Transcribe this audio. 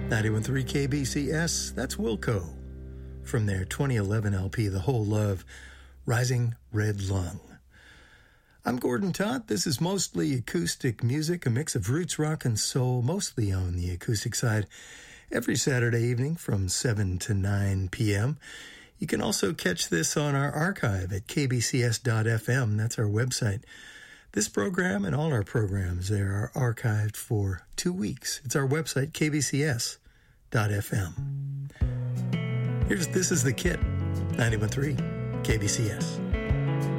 91.3 KBCS, that's Wilco. From their 2011 LP, The Whole Love, Rising Red Lung. I'm Gordon Todd. This is mostly acoustic music, a mix of roots, rock, and soul, mostly on the acoustic side, every Saturday evening from 7 to 9 p.m. You can also catch this on our archive at kbcs.fm. That's our website. This program and all our programs, they are archived for 2 weeks. It's our website, kbcs.fm. This is The Kit, 91.3 KBCS.